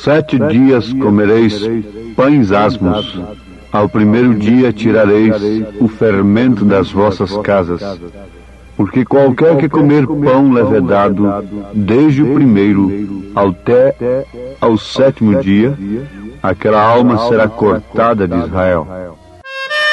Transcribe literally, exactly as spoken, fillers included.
Sete dias comereis pães asmos, ao primeiro dia tirareis o fermento das vossas casas. Porque qualquer que comer pão levedado, desde o primeiro até ao sétimo dia, aquela alma será cortada de Israel.